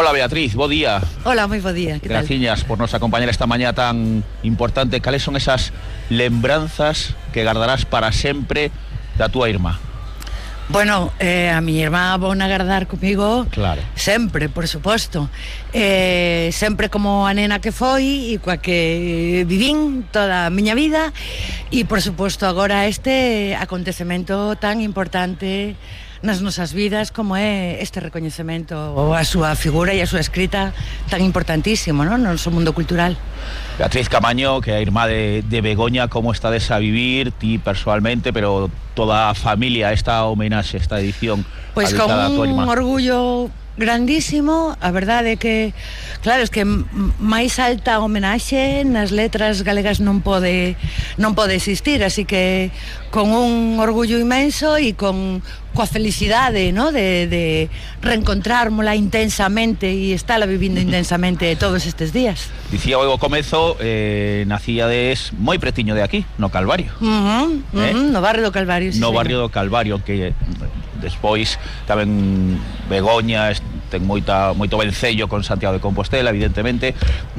Hola Beatriz, bo día. Hola, moi bo día, que tal? Graciñas por nos acompañar esta mañá tan importante. Cales son esas lembranzas que guardarás para sempre da túa irmá? Bueno, a mi irmá vou a agardar comigo. Claro. Sempre, por suposto. Sempre como a nena que foi e coa que vivín toda a miña vida. E, por suposto, agora este acontecemento tan importante nas nosas vidas como é este recoñecemento ou a súa figura e a súa escrita tan importantísimo, non? No noso mundo cultural. Beatriz Camaño, que é a irmá de Begoña, como estades a vivir ti personalmente, pero toda a familia, esta homenaxe, esta edición pois con un orgullo grandísimo. A verdade é que, claro, es que máis alta homenaxe nas letras galegas non pode existir, así que con un orgullo inmenso e coa felicidade, ¿no? de reencontrármola intensamente e estála vivindo intensamente todos estes días. Dicía o comezo, nacíades moi pretiño de aquí, no Calvario. No barrio do Calvario, sí, no barrio do Calvario, que despois tamén Begoña ten moito vencello con Santiago de Compostela, evidentemente.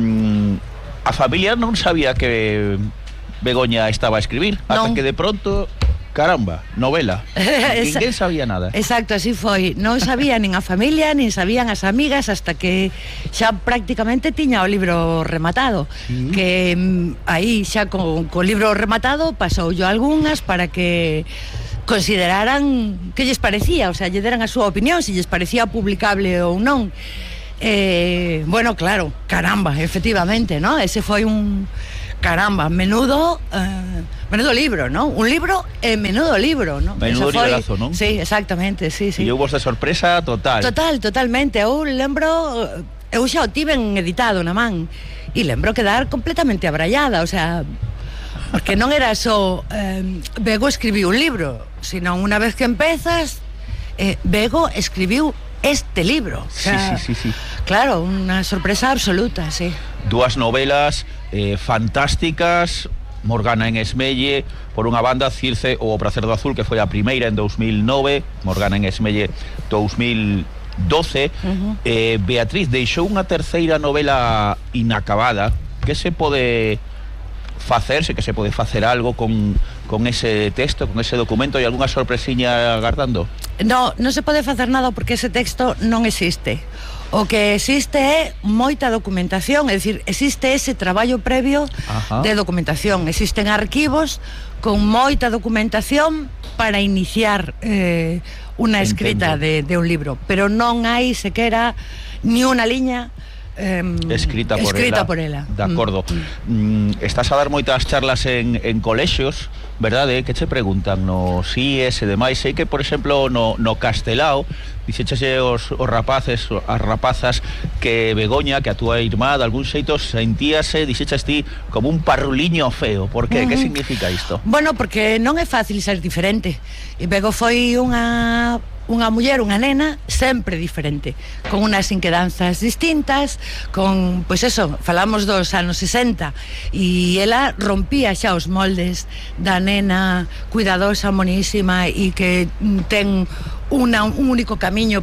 A familia non sabía que Begoña estaba a escribir, ata que de pronto, caramba, novela. Ninguén sabía nada. Exacto, así foi. Non sabía nin a familia, nin sabían as amigas, hasta que xa prácticamente tiña o libro rematado. Que aí xa co libro rematado pasou yo algunhas para que consideraran que lles parecía, o sea, lle deran a súa opinión, se lles parecía publicable ou non. Bueno, claro, caramba, efectivamente, ¿no? Ese foi un caramba, menudo libro, ¿no? Un libro menudo libro, ¿no? Menudo librazo, ¿no? Sí, exactamente, sí. E houve esa sorpresa total. Totalmente. Eu lembro, eu xa o tiven editado na man e lembro quedar completamente abraiada, o sea, porque non era só Bego escribiu un libro, sino unha vez que empezas, Bego escribiu este libro. O sea, sí. Claro, unha sorpresa absoluta, sí. Dúas novelas fantásticas, Morgana en Esmelle, por unha banda, Circe ou O Pracer do Azul, que foi a primeira en 2009, Morgana en Esmelle 2012. Beatriz, deixou unha terceira novela inacabada. Que se pode facerse, que se pode facer algo con ese texto, con ese documento? E algunha sorpresiña agardando? Non se pode facer nada porque ese texto non existe. O que existe é moita documentación, é dicir, existe ese traballo previo de documentación, existen arquivos con moita documentación para iniciar unha escrita de un libro, pero non hai sequera ni unha liña escrita por ela. De acordo. Estás a dar moitas charlas en colexios, verdade? Que che preguntan no CIES e demais. Sei que, por exemplo, no Castelao dixeche os rapaces, as rapazas, que Begoña, que a túa irmá, de algún xeito sentíase, dixeches ti, como un parruliño feo. Por que? Que significa isto? Bueno, porque non é fácil ser diferente. E Bego foi unha muller, unha nena sempre diferente, con unas inquedanzas distintas, con, pois eso, falamos dos anos 60, e ela rompía xa os moldes da nena cuidadosa, monísima, e que ten un único camiño